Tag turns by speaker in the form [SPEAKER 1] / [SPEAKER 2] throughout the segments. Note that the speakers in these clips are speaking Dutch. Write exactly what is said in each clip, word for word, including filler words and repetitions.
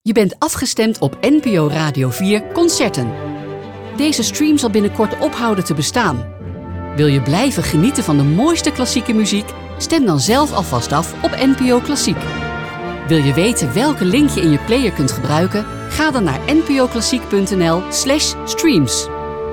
[SPEAKER 1] Je bent afgestemd op N P O Radio vier Concerten. Deze stream zal binnenkort ophouden te bestaan. Wil je blijven genieten van de mooiste klassieke muziek? Stem dan zelf alvast af op N P O Klassiek. Wil je weten welke link je in je player kunt gebruiken? Ga dan naar npoklassiek.nl slash streams.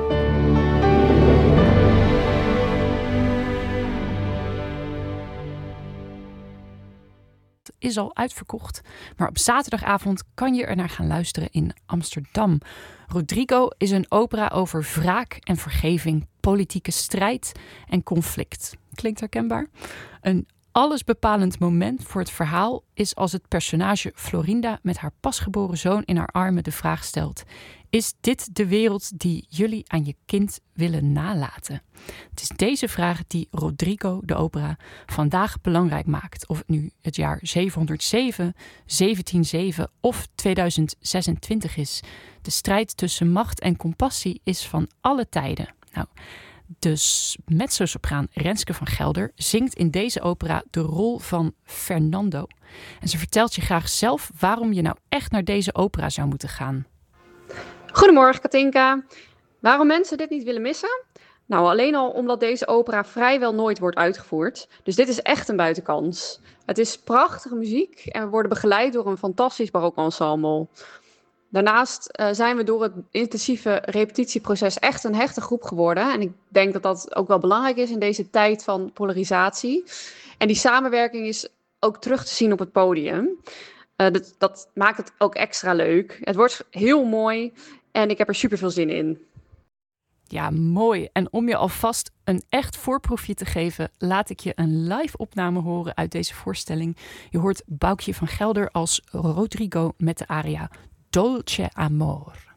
[SPEAKER 2] Is al uitverkocht, maar op zaterdagavond kan je er naar gaan luisteren in Amsterdam. Rodrigo is een opera over wraak en vergeving, politieke strijd en conflict. Klinkt herkenbaar? Een allesbepalend moment voor het verhaal is als het personage Florinda met haar pasgeboren zoon in haar armen de vraag stelt: is dit de wereld die jullie aan je kind willen nalaten? Het is deze vraag die Rodrigo de opera vandaag belangrijk maakt. Of het nu het jaar zevenhonderdzeven, zeventienhonderdzeven of tweeduizend zesentwintig is. De strijd tussen macht en compassie is van alle tijden. Nou, de mezzosopraan Renske van Gelder zingt in deze opera de rol van Fernando. En ze vertelt je graag zelf waarom je nou echt naar deze opera zou moeten gaan.
[SPEAKER 3] Goedemorgen Katinka. Waarom mensen dit niet willen missen? Nou, alleen al omdat deze opera vrijwel nooit wordt uitgevoerd. Dus dit is echt een buitenkans. Het is prachtige muziek en we worden begeleid door een fantastisch barokensemble. Daarnaast uh, zijn we door het intensieve repetitieproces echt een hechte groep geworden. En ik denk dat dat ook wel belangrijk is in deze tijd van polarisatie. En die samenwerking is ook terug te zien op het podium. Uh, dat, dat maakt het ook extra leuk. Het wordt heel mooi en ik heb er super veel zin in.
[SPEAKER 2] Ja, mooi. En om je alvast een echt voorproefje te geven, laat ik je een live opname horen uit deze voorstelling. Je hoort Boukje van Gelder als Rodrigo met de aria Dolce Amor.